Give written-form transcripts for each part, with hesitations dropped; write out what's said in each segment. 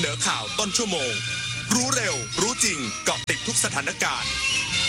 เดอข่าวต้นชั่วโมงรู้เร็วรู้จริงเกาะติดทุกสถานการณ์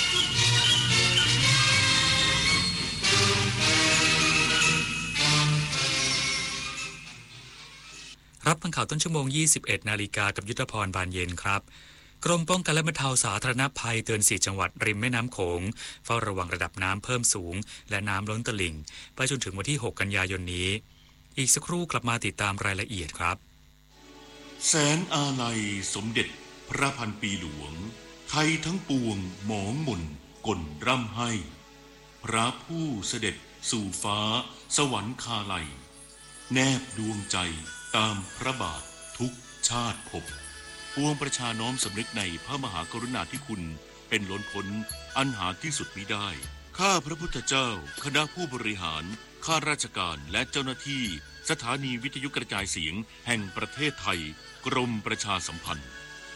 รับฟังข่าวต้นชั่วโมง 21 นาฬิกากับยุทธพรบานเย็นครับกรมป้องกันและบรรเทาสาธารณภัยเตือน4จังหวัดริมแม่น้ำโขงเฝ้าระวังระดับน้ำเพิ่มสูงและน้ำล้นตลิ่งไปจนถึงวันที่ 6 กันยายนนี้อีกสักครู่กลับมาติดตามรายละเอียดครับแสนอาลัยสมเด็จพระพันปีหลวงไทยทั้งปวงหมองหม่นก่นร่ำให้พระผู้เสด็จสู่ฟ้าสวรรคาลัยแนบดวงใจตามพระบาททุกชาติภพปวงประชาน้อมสำนึกในพระมหากรุณาธิคุณเป็นล้นพ้นอันหาที่สุดมิได้ข้าพระพุทธเจ้าคณะผู้บริหารข้าราชการและเจ้าหน้าที่สถานีวิทยุกระจายเสียงแห่งประเทศไทยกรมประชาสัมพันธ์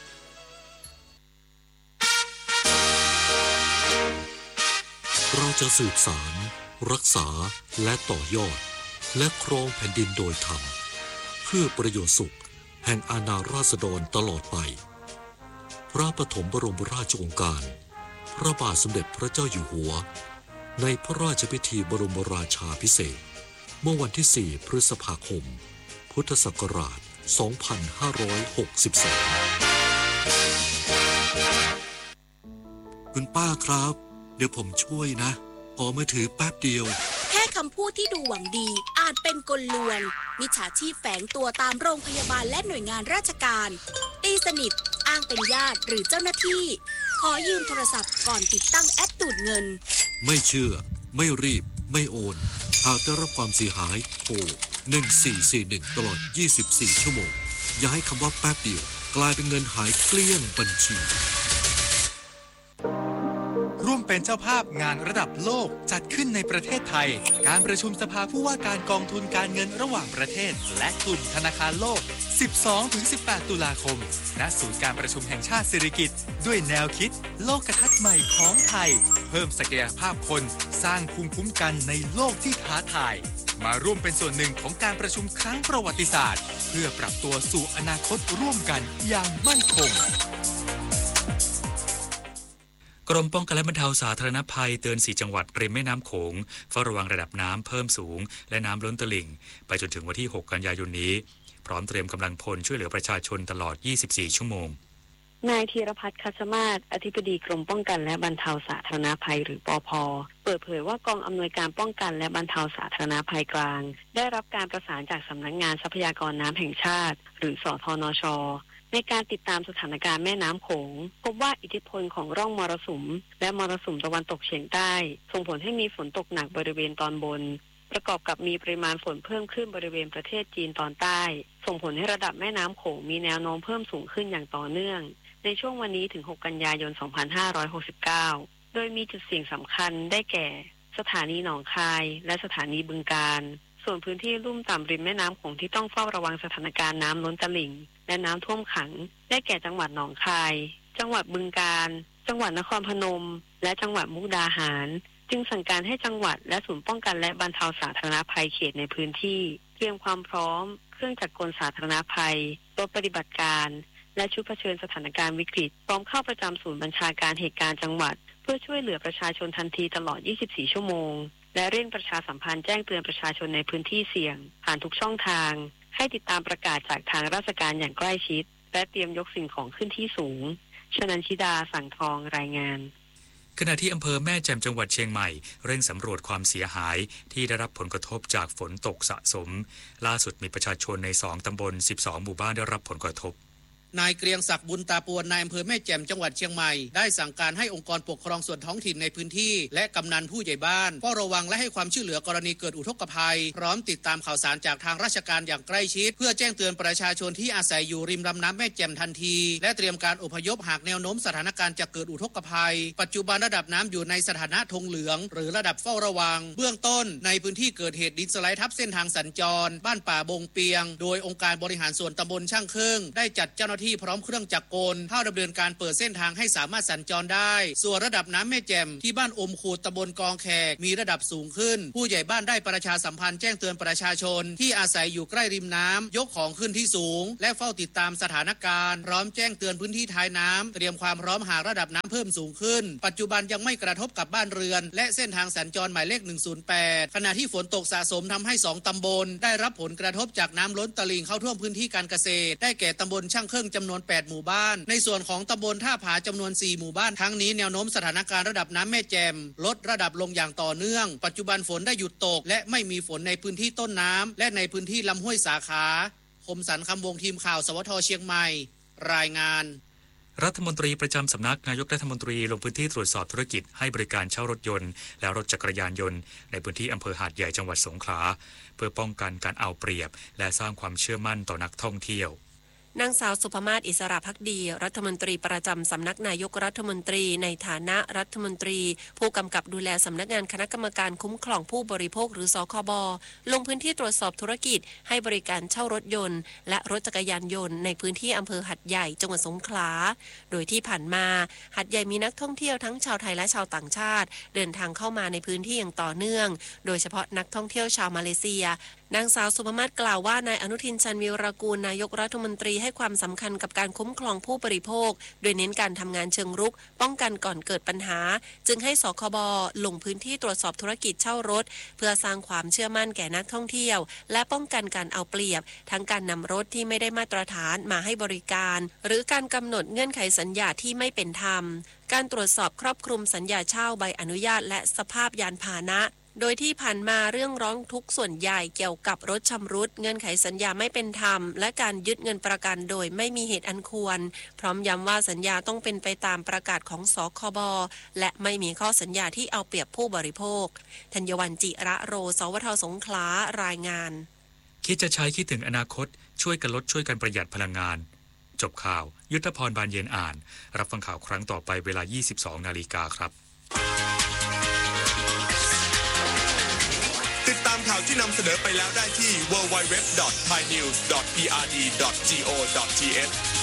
เราจะสืบสารรักษาและต่อยอดและครองแผ่นดินโดยธรรมเพื่อประโยชน์สุขแห่งอาณาราษฎรตลอดไปพระปฐมบรมราชโองการพระบาทสมเด็จพระเจ้าอยู่หัวในพระราชพิธีบรมราชาภิเษกเมื่อวันที่ 4 พฤษภาคม พุทธศักราช 2562 คุณป้าครับเดี๋ยวผมช่วยนะขอมือถือแป๊บเดียวแค่คำพูดที่ดูหวังดีอาจเป็นกลลวงมิจฉาชีพแฝงตัวตามโรงพยาบาลและหน่วยงานราชการตีสนิทอ้างเป็นญาติหรือเจ้าหน้าที่ขอยืมโทรศัพท์ก่อนติดตั้งแอปดูดเงินไม่เชื่อไม่รีบไม่โอนหากได้รับความเสียหายโทร1441ตลอด24ชั่วโมงอย่าให้คำว่าแป๊บเดียวกลายเป็นเงินหายเกลี้ยงบัญชีร่วมเป็นเจ้าภาพงานระดับโลกจัดขึ้นในประเทศไทยการประชุมสภาผู้ว่าการกองทุนการเงินระหว่างประเทศและกลุ่มธนาคารโลก 12-18 ตุลาคมณศูนย์การประชุมแห่งชาติสิริกิติ์ด้วยแนวคิดโลกทัศน์ใหม่ของไทยเพิ่มศักยภาพคนสร้างภูมิคุ้มกันในโลกที่ท้าทายมาร่วมเป็นส่วนหนึ่งของการประชุมครั้งประวัติศาสตร์เพื่อปรับตัวสู่อนาคตร่วมกันอย่างมั่นคงกรมป้องกันและบรรเทาสาธารณภัยเตือน4จังหวัดริมแม่น้ำโขงเฝ้าระวังระดับน้ำเพิ่มสูงและน้ำล้นตลิ่งไปจนถึงวันที่ 6 กันยายนนี้พร้อมเตรียมกำลังพลช่วยเหลือประชาชนตลอด24ชั่วโมงนายธีรพัฒน์ คัชมาศอธิบดีกรมป้องกันและบรรเทาสาธารณภัยหรือปภ.เปิดเผยว่ากองอำนวยการป้องกันและบรรเทาสาธารณภัยกลางได้รับการประสานจากสำนักงานทรัพยากรน้ำแห่งชาติหรือสทนช.ในการติดตามสถานการณ์แม่น้ำโขงพบว่าอิทธิพลของร่องมรสุมและมรสุมตะวันตกเฉียงใต้ส่งผลให้มีฝนตกหนักบริเวณตอนบนประกอบกับมีปริมาณฝนเพิ่มขึ้นบริเวณประเทศจีนตอนใต้ส่งผลให้ระดับแม่น้ำโขงมีแนวโน้มเพิ่มสูงขึ้นอย่างต่อเนื่องในช่วงวันนี้ถึง 6 กันยายน 2569 โดยมีจุดเสี่ยงสำคัญได้แก่สถานีหนองคายและสถานีบึงกาฬส่วนพื้นที่ลุ่มต่ำริมแม่น้ำโขงที่ต้องเฝ้าระวังสถานการณ์น้ำล้นตลิ่งและน้ำท่วมขังได้แก่จังหวัดหนองคายจังหวัดบึงกาฬจังหวัดนครพนมและจังหวัดมุกดาหารจึงสั่งการให้จังหวัดและศูนย์ป้องกันและบรรเทาสาธารณภัยเขตในพื้นที่เตรียมความพร้อมเครื่องจักรกลสาธารณภัยรถปฏิบัติการและชุดเผชิญสถานการณ์วิกฤตพร้อมเข้าประจำศูนย์บัญชาการเหตุการณ์จังหวัดเพื่อช่วยเหลือประชาชนทันทีตลอด24ชั่วโมงและเร่งประชาสัมพันธ์แจ้งเตือนประชาชนในพื้นที่เสี่ยงผ่านทุกช่องทางให้ติดตามประกาศจากทางราชการอย่างใกล้ชิดและเตรียมยกสิ่งของขึ้นที่สูงชนันชิดาสังทองรายงานขณะที่อำเภอแม่แจ่มจังหวัดเชียงใหม่เร่งสำรวจความเสียหายที่ได้รับผลกระทบจากฝนตกสะสมล่าสุดมีประชาชนใน2ตำบล12หมู่บ้านได้รับผลกระทบนายเกรียงศักดิ์บุญตาปวนนายอำเภอแม่แจ่มจังหวัดเชียงใหม่ได้สั่งการให้องค์กรปกครองส่วนท้องถิ่นในพื้นที่และกำนันผู้ใหญ่บ้านเฝ้าระวังและให้ความช่วยเหลือกรณีเกิดอุทกภัยพร้อมติดตามข่าวสารจากทางราชการอย่างใกล้ชิดเพื่อแจ้งเตือนประชาชนที่อาศัยอยู่ริมลำน้ำแม่แจ่มทันทีและเตรียมการอพยพหากแนวโน้มสถานการณ์จะเกิดอุทกภัยปัจจุบันระดับน้ำอยู่ในสถานะธงเหลืองหรือระดับเฝ้าระวังเบื้องต้นในพื้นที่เกิดเหตุดินสไลด์ทับเส้นทางสัญจรบ้านป่าบงเปียงโดยองค์การบริหารส่วนตำบลช่างเครื่องได้จัดเจ้าหน้าที่ที่พร้อมเครื่องจักรกลเข้าดำเนินการเปิดเส้นทางให้สามารถสัญจรได้ส่วนระดับน้ำแม่แจ่มที่บ้านอมขูดตำบลกองแขกมีระดับสูงขึ้นผู้ใหญ่บ้านได้ประชาสัมพันธ์แจ้งเตือนประชาชนที่อาศัยอยู่ใกล้ริมน้ำยกของขึ้นที่สูงและเฝ้าติดตามสถานการณ์พร้อมแจ้งเตือนพื้นที่ท้ายน้ำเตรียมความพร้อมหากระดับน้ำเพิ่มสูงขึ้นปัจจุบันยังไม่กระทบกับบ้านเรือนและเส้นทางสัญจรหมายเลข108ขณะที่ฝนตกสะสมทำให้2ตำบลได้รับผลกระทบจากน้ำล้นตลิ่งเข้าท่วมพื้นที่การเกษตรได้แก่ตำบลช่างเครื่องจำนวน8หมู่บ้านในส่วนของตำบลท่าผาจำนวน4หมู่บ้านทั้งนี้แนวโน้มสถานการณ์ระดับน้ำแม่แจ่มลดระดับลงอย่างต่อเนื่องปัจจุบันฝนได้หยุดตกและไม่มีฝนในพื้นที่ต้นน้ำและในพื้นที่ลำห้วยสาขาคมสันต์คำวงทีมข่าวสวทเชียงใหม่รายงานรัฐมนตรีประจำสำนักนายกรัฐมนตรีลงพื้นที่ตรวจสอบธุรกิจให้บริการเช่ารถยนต์และรถจักรยานยนต์ในพื้นที่อำเภอหาดใหญ่จังหวัดสงขลาเพื่อป้องกันการเอาเปรียบและสร้างความเชื่อมั่นต่อนักท่องเที่ยวนางสาวสุภมาศอิสระภักดีรัฐมนตรีประจำสำนักนายกรัฐมนตรีในฐานะรัฐมนตรีผู้กำกับดูแลสำนักงานคณะกรรมการคุ้มครองผู้บริโภคหรือสคบ.ลงพื้นที่ตรวจสอบธุรกิจให้บริการเช่ารถยนต์และรถจักรยานยนต์ในพื้นที่อำเภอหัดใหญ่จังหวัดสงขลาโดยที่ผ่านมาหัดใหญ่มีนักท่องเที่ยวทั้งชาวไทยและชาวต่างชาติเดินทางเข้ามาในพื้นที่อย่างต่อเนื่องโดยเฉพาะนักท่องเที่ยวชาวมาเลเซียนางสาวสุภมาศกล่าวว่านายอนุทินชาญวีรกูลนายกรัฐมนตรีให้ความสำคัญกับการคุ้มครองผู้บริโภคโดยเน้นการทำงานเชิงรุกป้องกันก่อนเกิดปัญหาจึงให้สคบ.ลงพื้นที่ตรวจสอบธุรกิจเช่ารถเพื่อสร้างความเชื่อมั่นแก่นักท่องเที่ยวและป้องกันการเอาเปรียบทั้งการนำรถที่ไม่ได้มาตรฐานมาให้บริการหรือการกำหนดเงื่อนไขสัญญาที่ไม่เป็นธรรมการตรวจสอบครอบคลุมสัญญาเช่าใบอนุญาตและสภาพยานพาหนะโดยที่ผ่านมาเรื่องร้องทุกข์ส่วนใหญ่เกี่ยวกับรถชำรุดเงื่อนไขสัญญาไม่เป็นธรรมและการยึดเงินประกันโดยไม่มีเหตุอันควรพร้อมย้ำว่าสัญญาต้องเป็นไปตามประกาศของสคบ.และไม่มีข้อสัญญาที่เอาเปรียบผู้บริโภคธัญวัลย์ จิระโรสวท.สงขลารายงานคิดจะใช้คิดถึงอนาคตช่วยกันลดช่วยกันประหยัดพลังงานจบข่าวยุทธพรบานเย็นอ่านรับฟังข่าวครั้งต่อไปเวลา 22:00 น.ครับติดตามข่าวที่นำเสนอไปแล้วได้ที่ www.thainews.prd.go.th